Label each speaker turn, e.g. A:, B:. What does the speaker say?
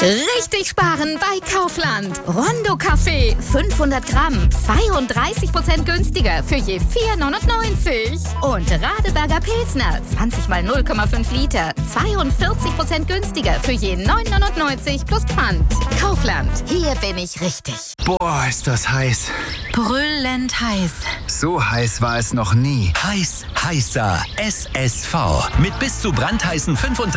A: Richtig sparen bei Kaufland. Rondo Kaffee 500 Gramm, 32% günstiger für je 4,99. Und Radeberger Pilsner 20 mal 0,5 Liter, 42% günstiger für je 9,99 plus Pfand. Kaufland, hier bin ich richtig.
B: Boah, ist das heiß.
A: Brüllend heiß.
B: So heiß war es noch nie.
C: Heiß, heißer SSV. Mit bis zu brandheißen 35